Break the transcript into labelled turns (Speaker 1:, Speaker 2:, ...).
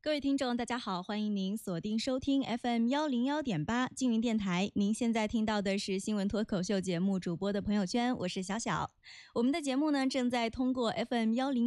Speaker 1: 各位听众大家好，欢迎您锁定收听 FM101.8 静云电台。您现在听到的是新闻脱口秀节目主播的朋友圈，我是小小。我们的节目呢正在通过 FM101